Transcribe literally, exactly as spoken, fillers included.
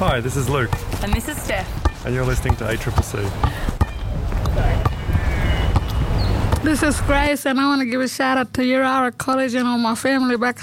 Hi, this is Luke. And this is Steph. And you're listening to A C C C. This is Grace, and I want to give a shout out to Urara College and all my family back